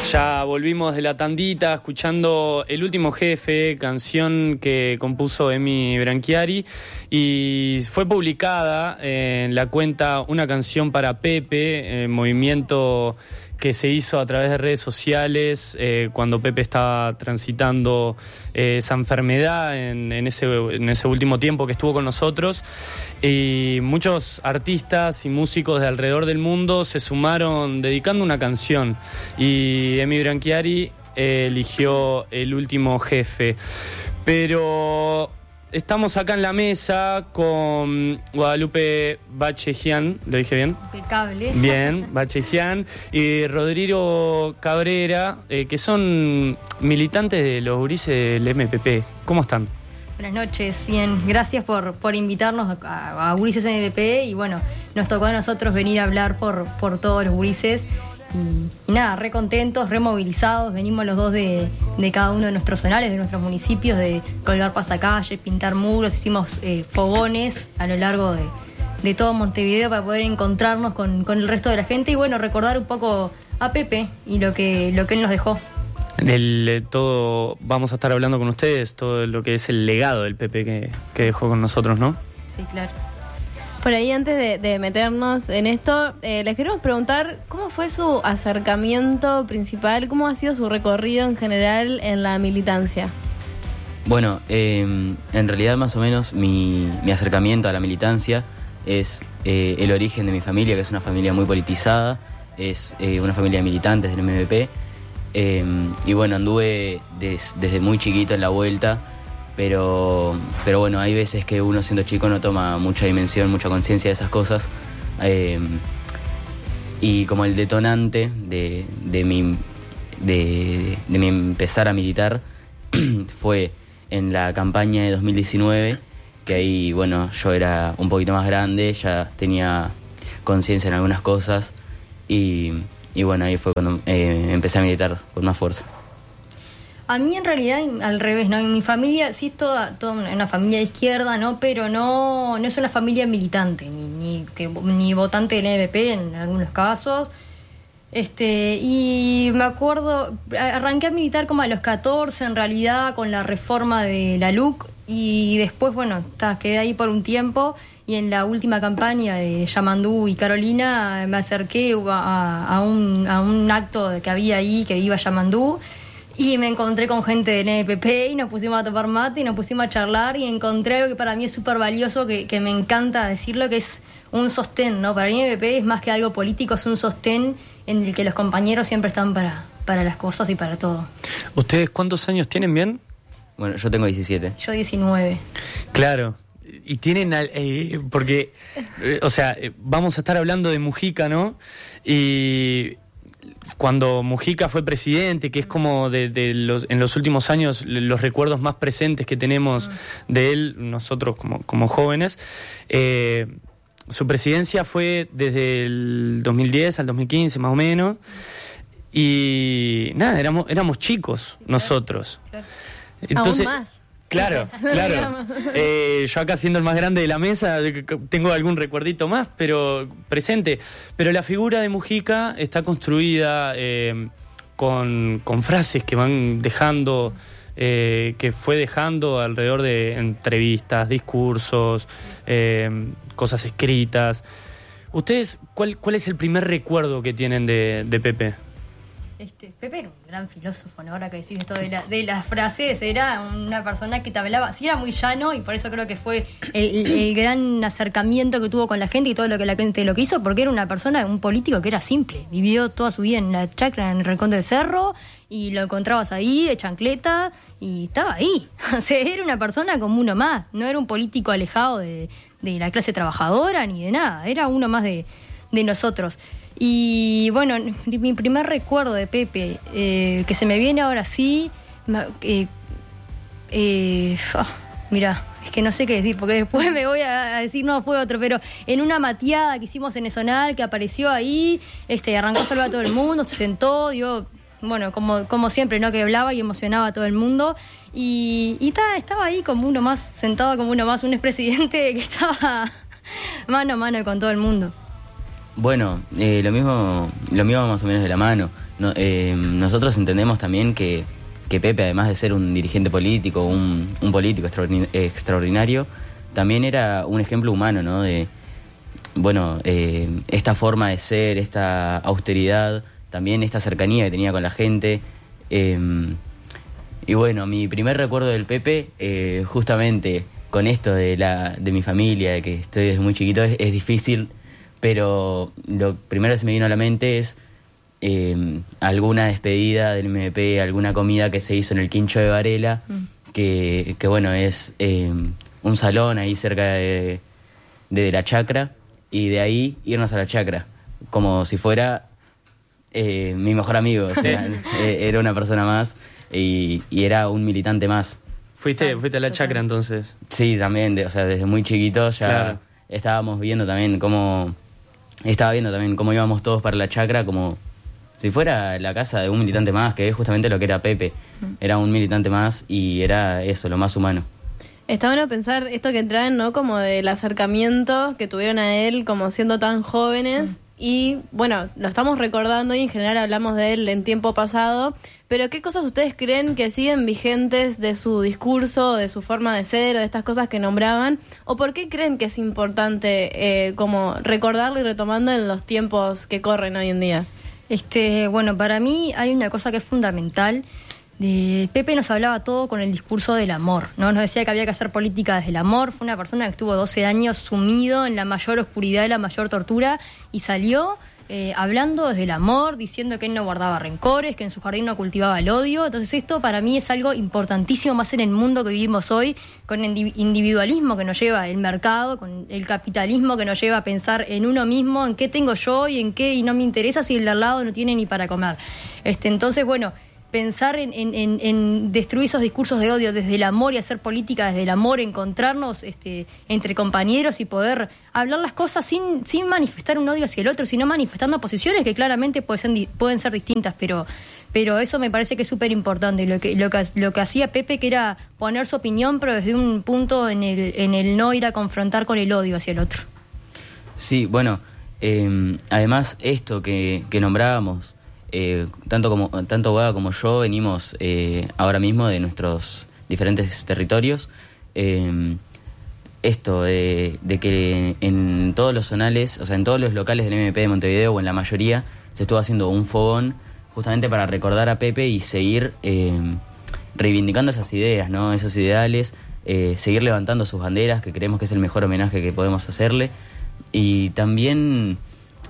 Ya volvimos de la tandita escuchando El Último Jefe, canción que compuso Emi Branchiari y fue publicada en la cuenta Una Canción para Pepe, movimiento que se hizo a través de redes sociales cuando Pepe estaba transitando esa enfermedad en ese último tiempo que estuvo con nosotros. Y muchos artistas y músicos de alrededor del mundo se sumaron dedicando una canción. Y Emi Branchiari eligió El Último Jefe. Pero estamos acá en la mesa con Guadalupe Bachegian, ¿lo dije bien? Impecable. Bien, Bachegian y Rodrigo Cabrera, que son militantes de los gurises del MPP. ¿Cómo están? Buenas noches, bien. Gracias por invitarnos a Gurises MPP y bueno, nos tocó a nosotros venir a hablar por todos los gurises. Y nada, re contentos, re movilizados. Venimos los dos de cada uno de nuestros zonales, de nuestros municipios, de colgar pasacalles, pintar muros, hicimos fogones a lo largo de todo Montevideo para poder encontrarnos con el resto de la gente y bueno, recordar un poco a Pepe y lo que él nos dejó. Todo vamos a estar hablando con ustedes, todo lo que es el legado del Pepe que dejó con nosotros, ¿no? Sí, claro. Por ahí, antes de meternos en esto, les queremos preguntar cómo fue su acercamiento principal, cómo ha sido su recorrido en general en la militancia. Bueno, en realidad más o menos mi acercamiento a la militancia es el origen de mi familia, que es una familia muy politizada, es una familia de militantes del MPP, y bueno, anduve desde muy chiquito en la vuelta. Pero bueno, hay veces que uno siendo chico no toma mucha dimensión, mucha conciencia de esas cosas. Y como el detonante de mi empezar a militar fue en la campaña de 2019, que ahí, bueno, yo era un poquito más grande, ya tenía conciencia en algunas cosas. Y bueno, ahí fue cuando empecé a militar con más fuerza. A mí en realidad al revés, ¿no? En mi familia sí es toda una familia de izquierda, ¿no? Pero no es una familia militante, ni votante del MPP en algunos casos. Y me acuerdo, arranqué a militar como a los 14 en realidad con la reforma de la LUC y después, bueno, quedé ahí por un tiempo y en la última campaña de Yamandú y Carolina me acerqué a un acto que había ahí, que iba a Yamandú. Y me encontré con gente del NPP y nos pusimos a tomar mate y nos pusimos a charlar y encontré algo que para mí es súper valioso, que me encanta decirlo, que es un sostén, ¿no? Para mí el NPP es más que algo político, es un sostén en el que los compañeros siempre están para las cosas y para todo. ¿Ustedes cuántos años tienen, bien? Bueno, yo tengo 17. Yo 19. Claro. Y tienen, porque, o sea, vamos a estar hablando de Mujica, ¿no? Y cuando Mujica fue presidente, que es como en los últimos años los recuerdos más presentes que tenemos de él, nosotros como jóvenes, su presidencia fue desde el 2010 al 2015 más o menos, y nada, éramos chicos nosotros. Claro. Entonces, aún más. Claro. Yo acá siendo el más grande de la mesa tengo algún recuerdito más, pero presente. Pero la figura de Mujica está construida con frases que van dejando, que fue dejando alrededor de entrevistas, discursos, cosas escritas. ¿Ustedes cuál es el primer recuerdo que tienen de Pepe? Pepe era un gran filósofo, ¿no? Ahora que decís esto de las frases, era una persona que te hablaba, sí, era muy llano y por eso creo que fue el gran acercamiento que tuvo con la gente y todo lo que la gente lo que hizo, porque era una persona, un político que era simple, vivió toda su vida en la chacra, en el Rincón del Cerro, y lo encontrabas ahí de chancleta y estaba ahí. O sea, era una persona como uno más, no era un político alejado de la clase trabajadora ni de nada, era uno más de nosotros. Y bueno, mi primer recuerdo de Pepe, que se me viene ahora sí, mirá, es que no sé qué decir, porque después me voy a decir, no, fue otro, pero en una mateada que hicimos en Esonal, que apareció ahí, arrancó a saludar a todo el mundo, se sentó, dio, bueno, como siempre, ¿no? Que hablaba y emocionaba a todo el mundo, y estaba ahí como uno más, sentado como uno más, un expresidente que estaba mano a mano con todo el mundo. Bueno, lo mismo más o menos de la mano. Nosotros entendemos también que Pepe, además de ser un dirigente político, un político extraordinario, también era un ejemplo humano, ¿no? De, bueno, esta forma de ser, esta austeridad, también esta cercanía que tenía con la gente. Y bueno, mi primer recuerdo del Pepe, justamente con esto de mi familia, de que estoy desde muy chiquito, es difícil, pero lo primero que se me vino a la mente es alguna despedida del MVP, alguna comida que se hizo en el Quincho de Varela, que bueno, es un salón ahí cerca de la chacra, y de ahí irnos a la chacra, como si fuera mi mejor amigo, o sea, era una persona más y era un militante más. ¿Fuiste a la chacra entonces? Sí, también, o sea, desde muy chiquitos ya claro. Estaba viendo también cómo íbamos todos para la chacra, como si fuera la casa de un militante más, que es justamente lo que era Pepe. Era un militante más y era eso, lo más humano. Está bueno pensar esto que traen, ¿no? Como del acercamiento que tuvieron a él como siendo tan jóvenes. Y bueno, lo estamos recordando y en general hablamos de él en tiempo pasado. Pero ¿qué cosas ustedes creen que siguen vigentes de su discurso, de su forma de ser o de estas cosas que nombraban? ¿O por qué creen que es importante como recordarlo y retomando en los tiempos que corren hoy en día? Bueno, para mí hay una cosa que es fundamental. Pepe nos hablaba todo con el discurso del amor, ¿no? Nos decía que había que hacer política desde el amor. Fue una persona que estuvo 12 años sumido en la mayor oscuridad y la mayor tortura y salió hablando desde el amor, diciendo que él no guardaba rencores, que en su jardín no cultivaba el odio. Entonces esto para mí es algo importantísimo, más en el mundo que vivimos hoy, con el individualismo que nos lleva el mercado, con el capitalismo que nos lleva a pensar en uno mismo, en qué tengo yo y en qué y no me interesa si el de al lado no tiene ni para comer. Entonces, bueno, pensar en destruir esos discursos de odio desde el amor y hacer política desde el amor, encontrarnos entre compañeros y poder hablar las cosas sin manifestar un odio hacia el otro, sino manifestando posiciones que claramente pueden ser distintas, pero eso me parece que es súper importante, lo que hacía Pepe, que era poner su opinión, pero desde un punto en el no ir a confrontar con el odio hacia el otro. Sí, bueno, además esto que nombrábamos, tanto Boga como yo venimos ahora mismo de nuestros diferentes territorios. Esto de que en todos los zonales, o sea, en todos los locales del MP de Montevideo, o en la mayoría, se estuvo haciendo un fogón justamente para recordar a Pepe y seguir reivindicando esas ideas, ¿no? Esos ideales, seguir levantando sus banderas, que creemos que es el mejor homenaje que podemos hacerle, y también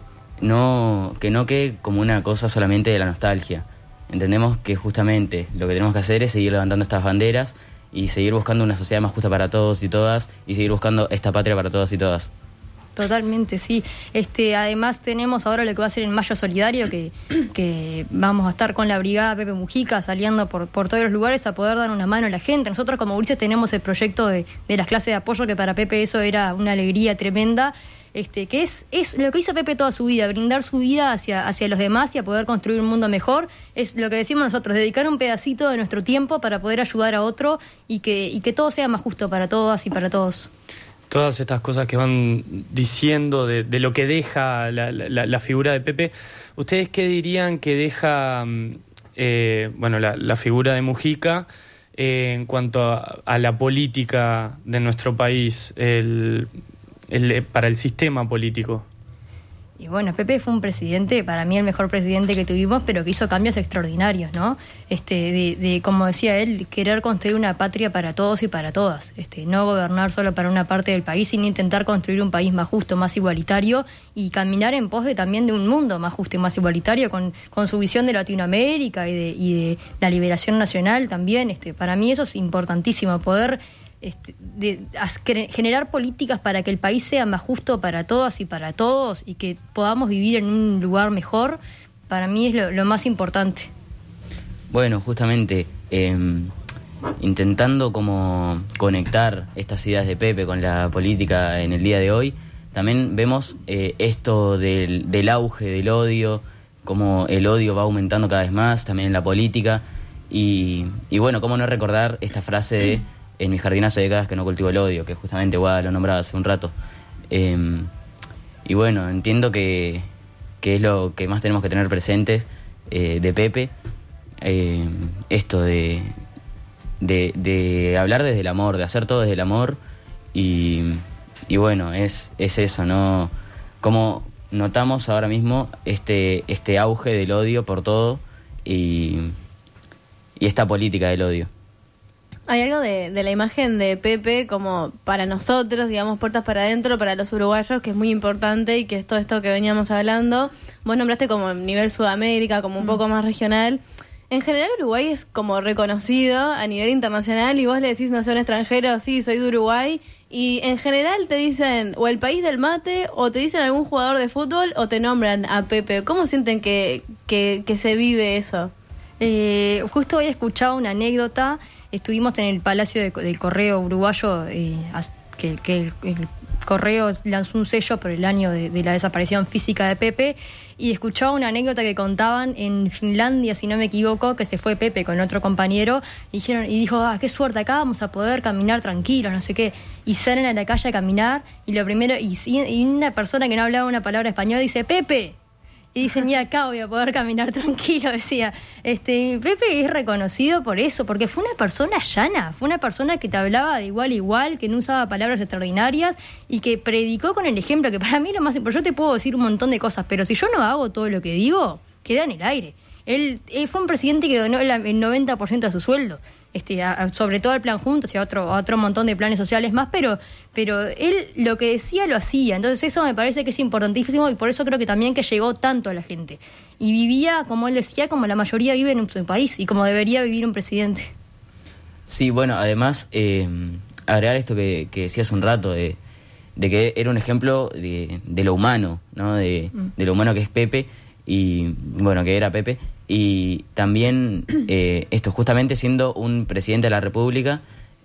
que no quede como una cosa solamente de la nostalgia. Entendemos que justamente lo que tenemos que hacer es seguir levantando estas banderas y seguir buscando una sociedad más justa para todos y todas, y seguir buscando esta patria para todos y todas. Totalmente, sí. Además tenemos ahora lo que va a ser el Mayo Solidario, que vamos a estar con la Brigada Pepe Mujica saliendo por todos los lugares a poder dar una mano a la gente. Nosotros como Ulises tenemos el proyecto de las clases de apoyo, que para Pepe eso era una alegría tremenda. Que es lo que hizo Pepe toda su vida, brindar su vida hacia los demás y a poder construir un mundo mejor. Es lo que decimos nosotros, dedicar un pedacito de nuestro tiempo para poder ayudar a otro y que todo sea más justo para todas y para todos. Todas estas cosas que van diciendo de lo que deja la figura de Pepe, ¿ustedes qué dirían que deja la figura de Mujica en cuanto a la política de nuestro país, para el sistema político? Y bueno, Pepe fue un presidente, para mí el mejor presidente que tuvimos, pero que hizo cambios extraordinarios, ¿no? Como decía él, querer construir una patria para todos y para todas. No gobernar solo para una parte del país, sino intentar construir un país más justo, más igualitario, y caminar en pos también de un mundo más justo y más igualitario, con su visión de Latinoamérica y de la liberación nacional también. Para mí eso es importantísimo, poder generar políticas para que el país sea más justo para todas y para todos y que podamos vivir en un lugar mejor. Para mí es lo más importante. Bueno, justamente intentando como conectar estas ideas de Pepe con la política en el día de hoy, también vemos esto del auge del odio, como el odio va aumentando cada vez más también en la política, y bueno, cómo no recordar esta frase de en mi jardín hace décadas que no cultivo el odio, que justamente Guada lo nombraba hace un rato. bueno, entiendo que es lo que más tenemos que tener presentes de Pepe, esto de hablar desde el amor, de hacer todo desde el amor, y bueno, es eso, ¿no? Como notamos ahora mismo este auge del odio por todo y esta política del odio. Hay algo de la imagen de Pepe como para nosotros, digamos, puertas para adentro, para los uruguayos, que es muy importante y que es todo esto que veníamos hablando. Vos nombraste como nivel Sudamérica, como un poco más regional. En general Uruguay es como reconocido a nivel internacional y vos le decís nación extranjera, sí, soy de Uruguay, y en general te dicen o el país del mate, o te dicen algún jugador de fútbol, o te nombran a Pepe. ¿Cómo sienten que se vive eso? Justo hoy he escuchado una anécdota. Estuvimos en el Palacio del Correo Uruguayo, que el Correo lanzó un sello por el año de la desaparición física de Pepe, y escuchaba una anécdota que contaban en Finlandia, si no me equivoco, que se fue Pepe con otro compañero, y dijo, qué suerte, acá vamos a poder caminar tranquilos, no sé qué, y salen a la calle a caminar, y lo primero, y una persona que no hablaba una palabra española dice, Pepe. Y dicen, ya acá voy a poder caminar tranquilo, decía. Pepe es reconocido por eso, porque fue una persona llana, fue una persona que te hablaba de igual a igual, que no usaba palabras extraordinarias y que predicó con el ejemplo, que para mí lo más importante. Yo te puedo decir un montón de cosas, pero si yo no hago todo lo que digo, queda en el aire. Él fue un presidente que donó el 90% de su sueldo, sobre todo el plan Juntos y a otro montón de planes sociales más, pero él lo que decía lo hacía. Entonces eso me parece que es importantísimo, y por eso creo que también que llegó tanto a la gente. Y vivía, como él decía, como la mayoría vive en su país y como debería vivir un presidente. Sí, bueno, además, agregar esto que decías un rato, de que era un ejemplo de lo humano, ¿no? De lo humano que es Pepe, y bueno, que era Pepe. Y también esto, justamente siendo un presidente de la República,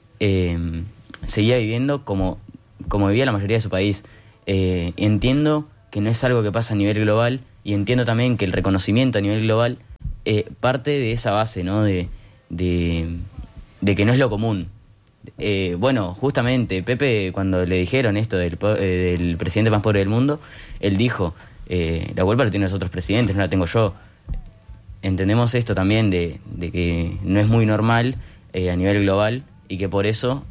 seguía viviendo como vivía la mayoría de su país. Entiendo que no es algo que pasa a nivel global, y entiendo también que el reconocimiento a nivel global parte de esa base, ¿no? De que no es lo común. Bueno, justamente Pepe, cuando le dijeron esto del presidente más pobre del mundo, él dijo, la culpa lo tienen los otros presidentes, no la tengo yo. Entendemos esto también de que no es muy normal a nivel global, y que por eso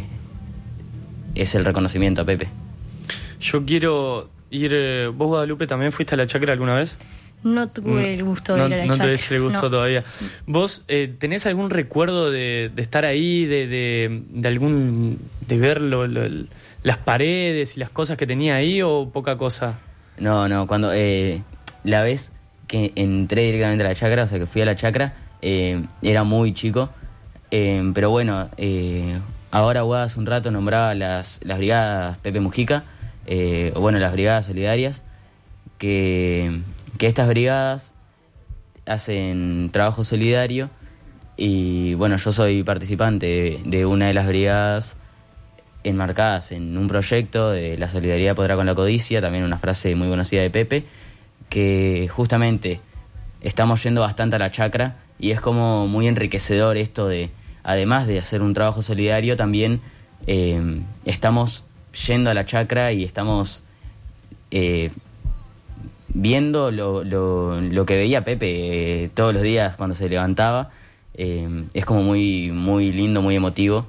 es el reconocimiento a Pepe. Yo quiero ir... ¿Vos, Guadalupe, también fuiste a la chacra alguna vez? No tuve el gusto de ir a la chacra. No te eché el gusto todavía. ¿Vos tenés algún recuerdo de estar ahí, de ver las paredes y las cosas que tenía ahí, o poca cosa? No, cuando la vez que entré directamente a la chacra, o sea que fui a la chacra, era muy chico, pero bueno, ahora Guada hace un rato nombraba las brigadas Pepe Mujica, o bueno, las brigadas solidarias, que estas brigadas hacen trabajo solidario, y bueno, yo soy participante de una de las brigadas enmarcadas en un proyecto de la solidaridad podrá con la codicia, también una frase muy conocida de Pepe, que justamente estamos yendo bastante a la chacra, y es como muy enriquecedor esto de, además de hacer un trabajo solidario, también estamos yendo a la chacra y estamos viendo lo que veía Pepe todos los días cuando se levantaba. Es como muy, muy lindo, muy emotivo,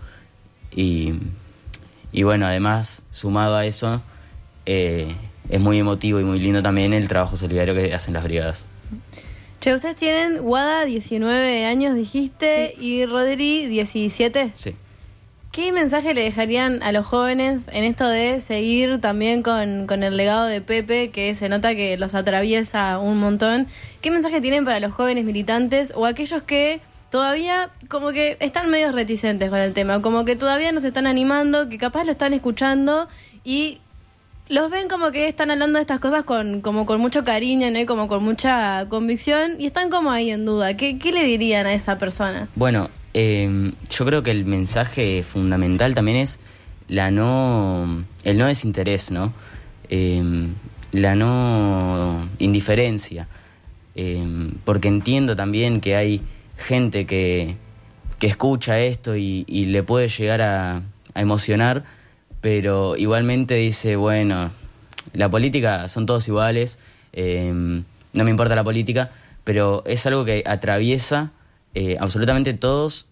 y bueno, además, sumado a eso, es muy emotivo y muy lindo también el trabajo solidario que hacen las brigadas. Che, ustedes tienen, Guada, 19 años, dijiste, sí, y Rodri, 17. Sí. ¿Qué mensaje le dejarían a los jóvenes en esto de seguir también con el legado de Pepe, que se nota que los atraviesa un montón? ¿Qué mensaje tienen para los jóvenes militantes o aquellos que todavía como que están medio reticentes con el tema, como que todavía no se están animando, que capaz lo están escuchando y los ven como que están hablando de estas cosas con mucho cariño, ¿no? Y como con mucha convicción, y están como ahí en duda? ¿Qué le dirían a esa persona? Bueno, yo creo que el mensaje fundamental también es el no desinterés, ¿no? La no indiferencia, porque entiendo también que hay gente que escucha esto y le puede llegar a emocionar, pero igualmente dice, bueno, la política son todos iguales, no me importa la política, pero es algo que atraviesa absolutamente todos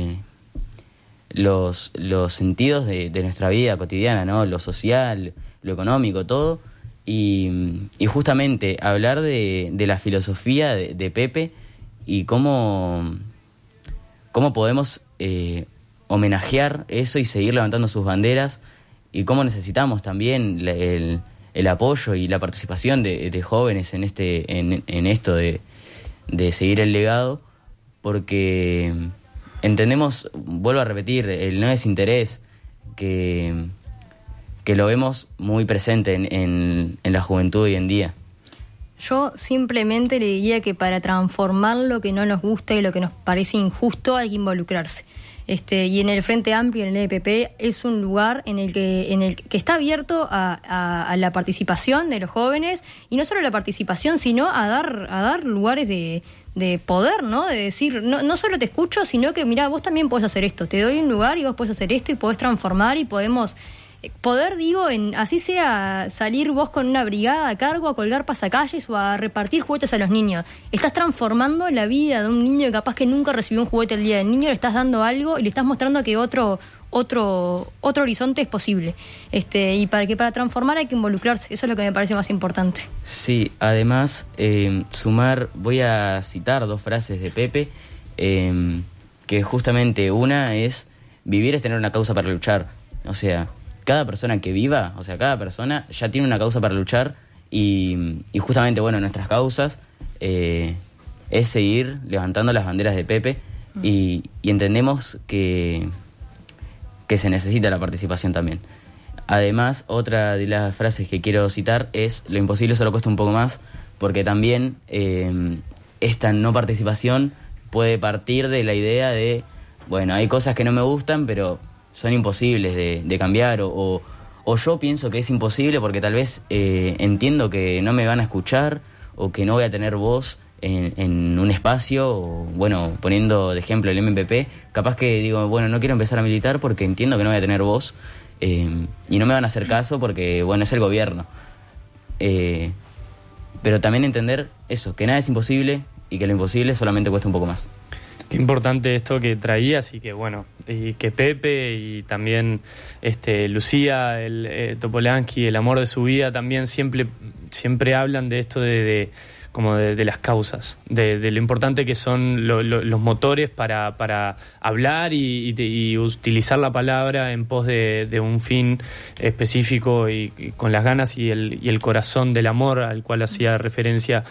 los sentidos de nuestra vida cotidiana, ¿no? Lo social, lo económico, todo. Y justamente hablar de la filosofía de Pepe y cómo podemos homenajear eso y seguir levantando sus banderas, y cómo necesitamos también el apoyo y la participación de jóvenes en esto de seguir el legado, porque entendemos, vuelvo a repetir, el no desinterés que lo vemos muy presente en la juventud hoy en día. Yo simplemente le diría que para transformar lo que no nos gusta y lo que nos parece injusto hay que involucrarse. Y en el Frente Amplio, en el EPP, es un lugar en el que está abierto a la participación de los jóvenes, y no solo la participación, sino a dar lugares de poder, ¿no? De decir, no solo te escucho, sino que, mirá, vos también podés hacer esto, te doy un lugar y vos podés hacer esto y podés transformar y podemos... Poder, digo, así sea salir vos con una brigada a cargo a colgar pasacalles o a repartir juguetes a los niños. Estás transformando la vida de un niño que capaz que nunca recibió un juguete el día del niño, le estás dando algo y le estás mostrando que otro horizonte es posible. Y para transformar hay que involucrarse, eso es lo que me parece más importante. Sí, además, voy a citar 2 frases de Pepe, que justamente una es: vivir es tener una causa para luchar. O sea, cada persona que viva, cada persona ya tiene una causa para luchar, y justamente, nuestras causas es seguir levantando las banderas de Pepe, y entendemos que se necesita la participación también. Además, otra de las frases que quiero citar es: lo imposible solo cuesta un poco más, porque también esta no participación puede partir de la idea de, hay cosas que no me gustan, pero son imposibles de cambiar, o yo pienso que es imposible porque tal vez entiendo que no me van a escuchar, o que no voy a tener voz en un espacio, o poniendo de ejemplo el MPP, capaz que digo, no quiero empezar a militar porque entiendo que no voy a tener voz, y no me van a hacer caso porque, es el gobierno. Pero también entender eso, que nada es imposible y que lo imposible solamente cuesta un poco más. Qué importante esto que traías, y que y que Pepe y también Lucía, Topolansky, el amor de su vida, también siempre hablan de esto de las causas, de lo importante que son los motores para hablar y utilizar la palabra en pos de un fin específico, y con las ganas y el corazón del amor al cual hacía referencia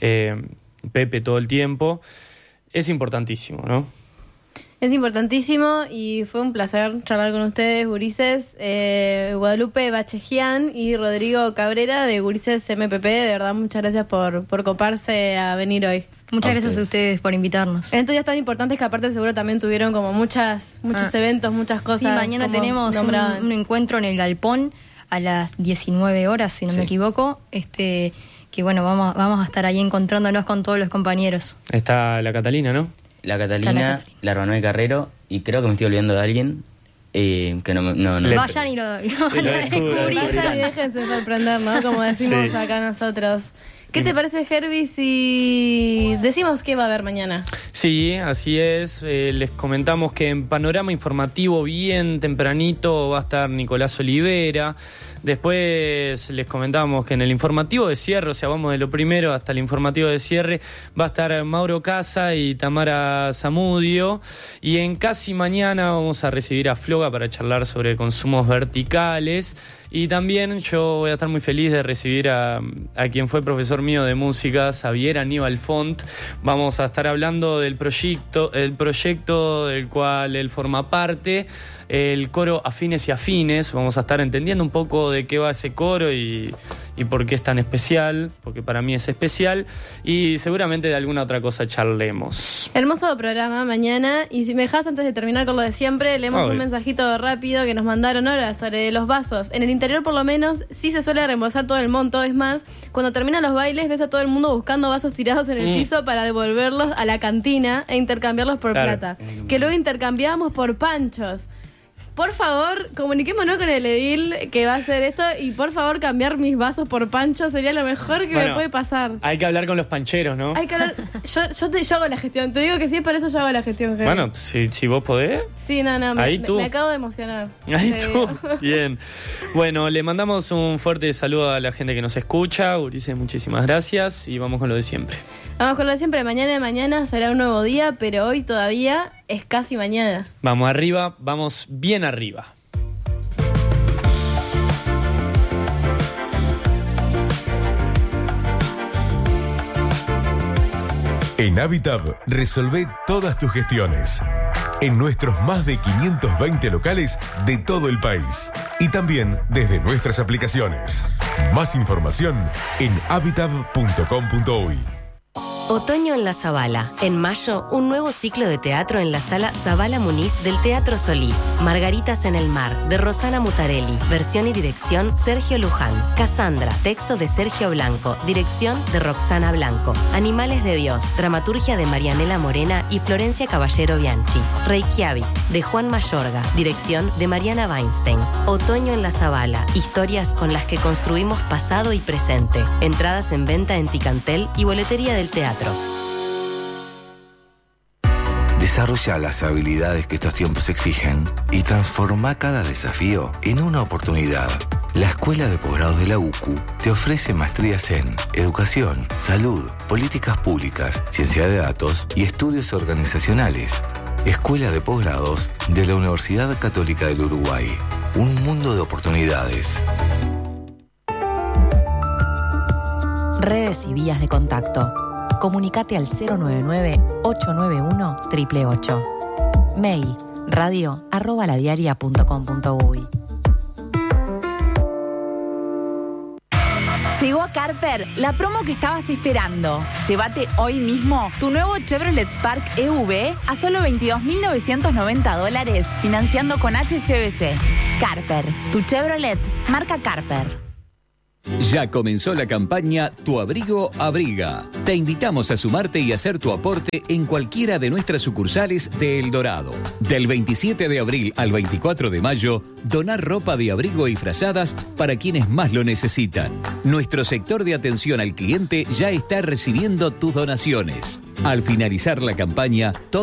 Pepe todo el tiempo. Es importantísimo, ¿no? Es importantísimo, y fue un placer charlar con ustedes, gurises. Guadalupe Bachegian y Rodrigo Cabrera de Gurises MPP. De verdad, muchas gracias por coparse a venir hoy. Muchas gracias a ustedes por invitarnos. Eventos ya tan importantes que aparte seguro también tuvieron como muchos eventos, muchas cosas. Sí, mañana tenemos un encuentro en el Galpón a las 19 horas, si no me equivoco. Que vamos a estar ahí encontrándonos con todos los compañeros. Está la Catalina, ¿no? La Catalina, la Manuel Carrero, y creo que me estoy olvidando de alguien que no. Vayan y lo descubrí. Vayan y déjense sorprender, ¿no? Como decimos acá nosotros. ¿Qué te parece, Herbie, si decimos qué va a haber mañana? Sí, así es. Les comentamos que en Panorama Informativo, bien tempranito, va a estar Nicolás Olivera. Después les comentamos que en el informativo de cierre, vamos de lo primero hasta el informativo de cierre, va a estar Mauro Casa y Tamara Zamudio. Y en Casi Mañana vamos a recibir a Floga para charlar sobre consumos verticales. Y también yo voy a estar muy feliz de recibir a quien fue profesor mío de música, Xavier Aníbal Font. Vamos a estar hablando del proyecto del cual él forma parte, el coro Afines y Afines. Vamos a estar entendiendo un poco de qué va ese coro y por qué es tan especial, porque para mí es especial, y seguramente de alguna otra cosa charlemos. Hermoso programa mañana, y si me dejas, antes de terminar con lo de siempre, leemos un mensajito rápido que nos mandaron ahora sobre los vasos. En el interior, por lo menos, sí se suele reembolsar todo el monto. Es más, cuando terminan los bailes ves a todo el mundo buscando vasos tirados en el piso para devolverlos a la cantina e intercambiarlos por plata, que luego intercambiamos por panchos. por favor, comuniquémonos con el edil que va a hacer esto y por favor cambiar mis vasos por pancho sería lo mejor que me puede pasar. Hay que hablar con los pancheros, ¿no? Hay que hablar. Yo hago la gestión. Te digo que sí, es por eso yo hago la gestión. Javi. Bueno, si vos podés. Sí, no, Ahí tú. Me acabo de emocionar. Ahí tú. Bien. Bueno, le mandamos un fuerte saludo a la gente que nos escucha. Ulises, muchísimas gracias y vamos con lo de siempre. Vamos con lo de siempre. Mañana será un nuevo día, pero hoy todavía es casi mañana. Vamos arriba, vamos bien arriba. En Habitat resolvé todas tus gestiones. En nuestros más de 520 locales de todo el país. Y también desde nuestras aplicaciones. Más información en habitat.com.uy. Otoño en la Zabala. En mayo, un nuevo ciclo de teatro en la sala Zabala Muniz del Teatro Solís. Margaritas en el mar, de Rosana Mutarelli. Versión y dirección, Sergio Luján. Cassandra, texto de Sergio Blanco. Dirección de Roxana Blanco. Animales de Dios, dramaturgia de Marianela Morena y Florencia Caballero Bianchi. Reykjavik, de Juan Mayorga. Dirección de Mariana Weinstein. Otoño en la Zabala. Historias con las que construimos pasado y presente. Entradas en venta en Ticantel y boletería del teatro. Desarrolla las habilidades que estos tiempos exigen y transforma cada desafío en una oportunidad. La Escuela de Posgrados de la UCU te ofrece maestrías en Educación, Salud, Políticas Públicas, Ciencia de Datos y Estudios Organizacionales. Escuela de Posgrados de la Universidad Católica del Uruguay. Un mundo de oportunidades. Redes y vías de contacto. Comunicate al 099-891-888. Mail radio@ladiaria.com.uy. Llegó a Carper la promo que estabas esperando. Llévate hoy mismo tu nuevo Chevrolet Spark EV a solo $22.990 financiando con HSBC. Carper, tu Chevrolet, marca Carper. Ya comenzó la campaña Tu Abrigo Abriga. Te invitamos a sumarte y hacer tu aporte en cualquiera de nuestras sucursales de El Dorado. Del 27 de abril al 24 de mayo, donar ropa de abrigo y frazadas para quienes más lo necesitan. Nuestro sector de atención al cliente ya está recibiendo tus donaciones. Al finalizar la campaña,